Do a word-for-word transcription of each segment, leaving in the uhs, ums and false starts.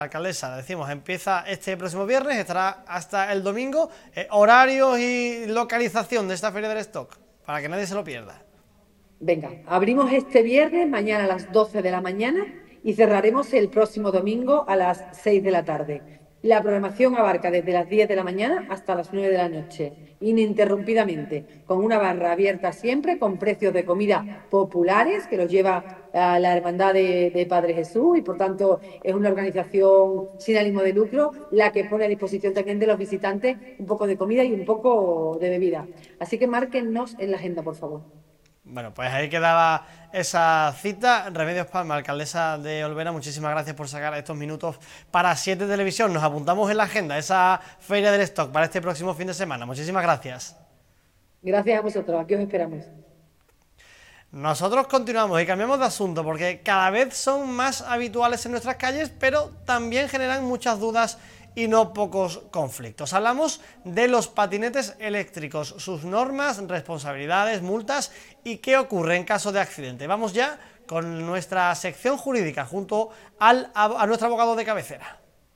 Alcaldesa, decimos, empieza este próximo viernes, estará hasta el domingo. Eh, horarios y localización de esta feria del stock, para que nadie se lo pierda. Venga, abrimos este viernes, mañana a las doce de la mañana y cerraremos el próximo domingo a las seis de la tarde. La programación abarca desde las diez de la mañana hasta las nueve de la noche, ininterrumpidamente, con una barra abierta siempre, con precios de comida populares que los lleva a la Hermandad de, de Padre Jesús y, por tanto, es una organización sin ánimo de lucro la que pone a disposición también de los visitantes un poco de comida y un poco de bebida. Así que márquennos en la agenda, por favor. Bueno, pues ahí quedaba esa cita. Remedios Palma, alcaldesa de Olvera, muchísimas gracias por sacar estos minutos para siete Televisión. Nos apuntamos en la agenda esa feria del stock para este próximo fin de semana. Muchísimas gracias. Gracias a vosotros, aquí os esperamos. Nosotros continuamos y cambiamos de asunto porque cada vez son más habituales en nuestras calles, pero también generan muchas dudas y no pocos conflictos. Hablamos de los patinetes eléctricos, sus normas, responsabilidades, multas y qué ocurre en caso de accidente. Vamos ya con nuestra sección jurídica junto al, a, a nuestro abogado de cabecera.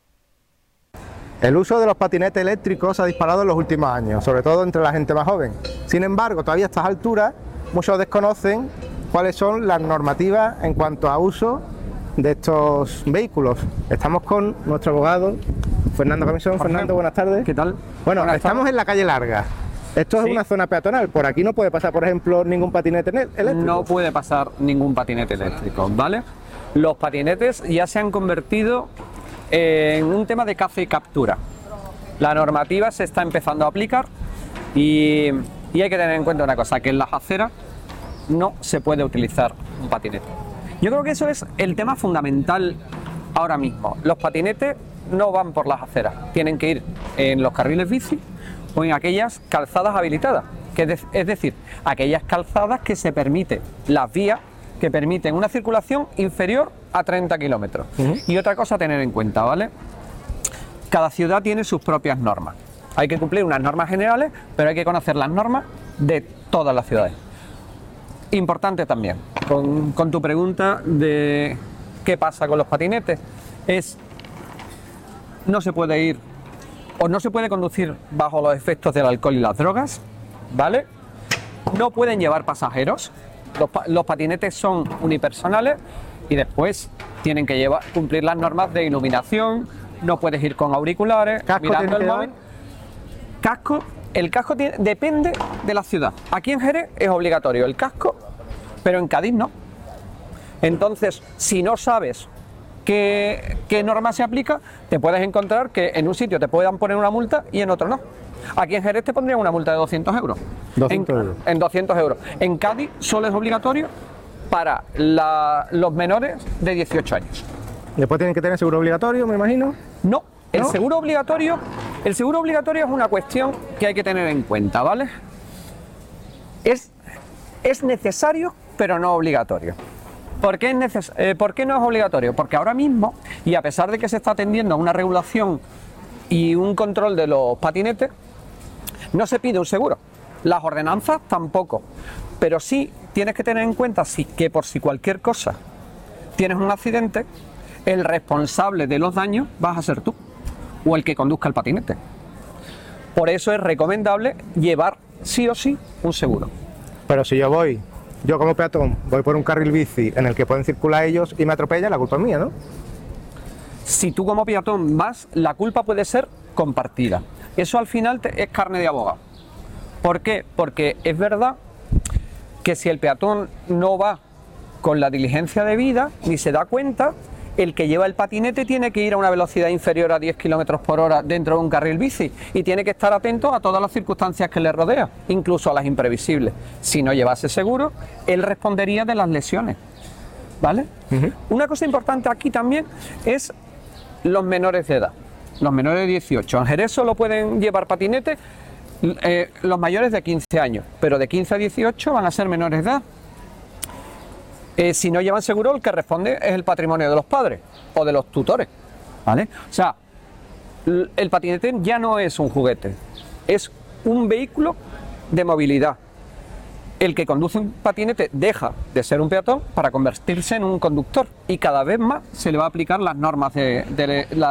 El uso de los patinetes eléctricos se ha disparado en los últimos años, sobre todo entre la gente más joven. Sin embargo, todavía a estas alturas muchos desconocen cuáles son las normativas en cuanto a uso de estos vehículos. Estamos con nuestro abogado Fernando Camisón. Fernando, buenas tardes. ¿Qué tal? Bueno, buenas estamos tardes. en la calle Larga. Esto es ¿Sí? una zona peatonal. Por aquí no puede pasar, por ejemplo, ningún patinete eléctrico. No puede pasar ningún patinete eléctrico, ¿vale? Los patinetes ya se han convertido en un tema de caza y captura. La normativa se está empezando a aplicar y, y hay que tener en cuenta una cosa, que en las aceras no se puede utilizar un patinete. Yo creo que eso es el tema fundamental ahora mismo. Los patinetes no van por las aceras, tienen que ir en los carriles bici o en aquellas calzadas habilitadas, que es, de, es decir, aquellas calzadas que se permite, las vías que permiten una circulación inferior a treinta kilómetros. Uh-huh. Y otra cosa a tener en cuenta, ¿vale? Cada ciudad tiene sus propias normas. Hay que cumplir unas normas generales, pero hay que conocer las normas de todas las ciudades. Importante también, con, con tu pregunta de qué pasa con los patinetes, es no se puede ir o no se puede conducir bajo los efectos del alcohol y las drogas, ¿vale? No pueden llevar pasajeros, los, los patinetes son unipersonales y después tienen que llevar, cumplir las normas de iluminación, no puedes ir con auriculares, mirando el móvil. Casco, el casco tiene, depende de la ciudad. Aquí en Jerez es obligatorio el casco, pero en Cádiz no. Entonces, si no sabes qué, qué norma se aplica, te puedes encontrar que en un sitio te puedan poner una multa y en otro no. Aquí en Jerez te pondrían una multa de doscientos euros. doscientos en, euros. En doscientos euros. En Cádiz solo es obligatorio para la, los menores de dieciocho años. Después tienen que tener seguro obligatorio, me imagino. No, el ¿No? seguro obligatorio, el seguro obligatorio es una cuestión que hay que tener en cuenta, ¿vale? Es, es necesario, pero no obligatorio. ¿Por qué, es neces eh, ¿Por qué no es obligatorio? Porque ahora mismo, y a pesar de que se está atendiendo a una regulación y un control de los patinetes, no se pide un seguro. Las ordenanzas tampoco. Pero sí tienes que tener en cuenta si, que por si cualquier cosa tienes un accidente, el responsable de los daños vas a ser tú o el que conduzca el patinete. Por eso es recomendable llevar sí o sí un seguro. Pero si yo voy, yo como peatón, voy por un carril bici en el que pueden circular ellos y me atropellan, la culpa es mía, ¿no? Si tú como peatón vas, la culpa puede ser compartida. Eso al final te, es carne de abogado. ¿Por qué? Porque es verdad que si el peatón no va con la diligencia debida ni se da cuenta, el que lleva el patinete tiene que ir a una velocidad inferior a diez kilómetros por hora dentro de un carril bici y tiene que estar atento a todas las circunstancias que le rodean, incluso a las imprevisibles. Si no llevase seguro, él respondería de las lesiones, ¿vale? Uh-huh. Una cosa importante aquí también es los menores de edad, los menores de dieciocho. En Jerez solo pueden llevar patinete eh, los mayores de quince años, pero de quince a dieciocho van a ser menores de edad. Eh, si no llevan seguro, el que responde es el patrimonio de los padres o de los tutores, ¿vale? O sea, el patinete ya no es un juguete, es un vehículo de movilidad el que conduce un patinete deja de ser un peatón para convertirse en un conductor y cada vez más se le va a aplicar las normas de, de la